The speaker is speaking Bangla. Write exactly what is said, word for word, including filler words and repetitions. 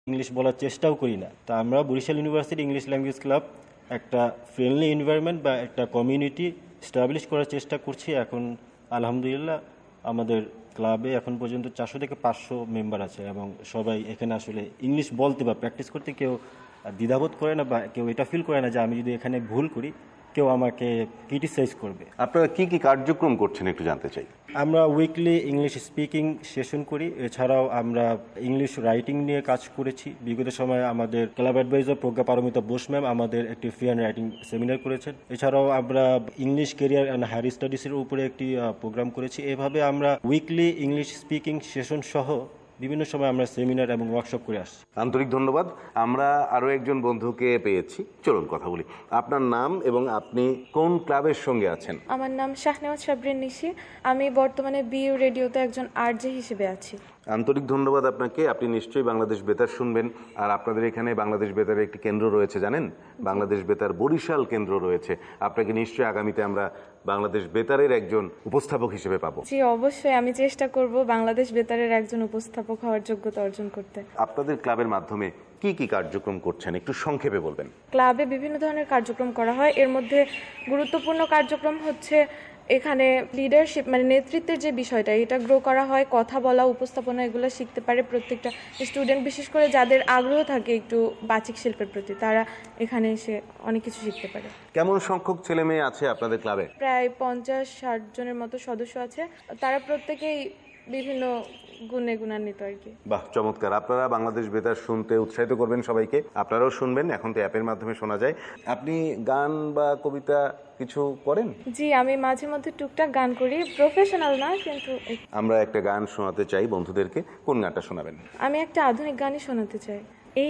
ইংলিশ বলার চেষ্টাও করি না। তা আমরা Barishal university English language club একটা ফ্রেন্ডলি এনভায়রনমেন্ট বা একটা কমিউনিটি স্টাবলিশ করার চেষ্টা করছি। এখন আলহামদুলিল্লাহ আমাদের ক্লাবে এখন পর্যন্ত চারশো থেকে পাঁচশো মেম্বার আছে এবং সবাই এখানে আসলে ইংলিশ বলতে বা প্র্যাকটিস করতে কেউ দ্বিধাবোধ করে না বা কেউ এটা ফিল করে না যে আমি যদি এখানে ভুল করি কেউ আমাকে ক্রিটিসাইজ করবে। আপনারা কি কি কার্যক্রম করছেন একটু জানতে চাই। আমরা উইকলি ইংলিশ স্পিকিং সেশন করি, এছাড়াও আমরা ইংলিশ রাইটিং নিয়ে কাজ করেছি। বিগত সময়ে আমাদের ক্লাব অ্যাডভাইজার প্রজ্ঞা পারমিতা বোস ম্যাম আমাদের একটি ফ্রি অ্যান্ড রাইটিং সেমিনার করেছেন। এছাড়াও আমরা ইংলিশ ক্যারিয়ার অ্যান্ড হায়ার স্টাডিজের উপরে একটি প্রোগ্রাম করেছি। এভাবে আমরা উইকলি ইংলিশ স্পিকিং সেশন সহ বিভিন্ন সময় আমরা সেমিনার এবং ওয়ার্কশপ করে আসছি। আন্তরিক ধন্যবাদ। আমরা আরো একজন বন্ধুকে পেয়েছি, চলুন কথা বলি। আপনার নাম এবং আপনি কোন ক্লাবের সঙ্গে আছেন? আমার নাম শাহনেওয়াজ সাবরিন নিশি। আমি বর্তমানে বিইউ রেডিওতে একজন আরজে হিসেবে আছি। আন্তরিক ধন্যবাদ আপনাকে। আপনি নিশ্চয়ই বাংলাদেশ বেতার শুনবেন, আর আপনাদের এখানে বাংলাদেশ বেতারের একটি কেন্দ্র রয়েছে জানেন, বাংলাদেশ বেতার বরিশাল কেন্দ্র রয়েছে। আপনাকে নিশ্চয়ই আগামীতে আমরা বাংলাদেশ বেতারের একজন উপস্থাপক হিসেবে পাবো। জি অবশ্যই, আমি চেষ্টা করব বাংলাদেশ বেতারের একজন উপস্থাপক হওয়ার যোগ্যতা অর্জন করতে। আপনাদের ক্লাবের মাধ্যমে কি কি কার্যক্রম করছেন একটু সংক্ষেপে বলবেন। ক্লাবে বিভিন্ন ধরনের কার্যক্রম করা হয়, এর মধ্যে গুরুত্বপূর্ণ কার্যক্রম হচ্ছে এখানে লিডারশিপ মানে নেতৃত্বের যে বিষয়টা, এটা গ্রো করা হয়। কথা বলা, উপস্থাপনা এগুলো শিখতে পারে প্রত্যেকটা স্টুডেন্ট, বিশেষ করে যাদের আগ্রহ থাকে একটু বাচিক শিল্পের প্রতি, তারা এখানে এসে অনেক কিছু শিখতে পারে। কেমন সংখ্যক ছেলে মেয়ে আছে আপনাদের ক্লাবে? প্রায় পঞ্চাশ ষাট জনের মতো সদস্য আছে, তারা প্রত্যেকেই বিভিন্ন গুণে গুণান্বিত আর কি। বাহ, চমৎকার। আপনারা বাংলাদেশ বেতার শুনতে উৎসাহিত করবেন সবাইকে, আপনারাও শুনবেন, এখন তো অ্যাপের মাধ্যমে শোনা যায়। আপনি গান বা কবিতা কিছু করেন? জি, আমি মাঝে মধ্যে টুকটাক গান করি, প্রফেশনাল না কিন্তু। আমরা একটা গান শোনাতে চাই বন্ধুদেরকে, কোন গানটা শোনাবেন? আমি একটা আধুনিক গানই শোনাতে চাই।